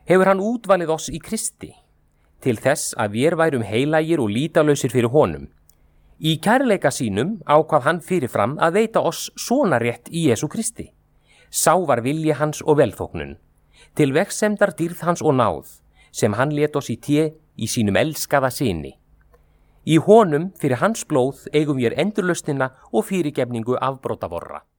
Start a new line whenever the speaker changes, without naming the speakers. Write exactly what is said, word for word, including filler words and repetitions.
hefur hann útvalið oss í Kristi, til þess að vér værum heilagir og lýtalausir fyrir honum. Í kærleika sínum ákvað hann fyrirfram að veita oss sonarétt í Jesú Kristi. Sá var vilji hans og velþóknun, til vegsemdar dýrð hans og náð, sem hann lét oss í té í sínum elskaða syni. Í honum fyrir hans blóð eigum vér endurlausnina og fyrirgefningu afbrota vorra.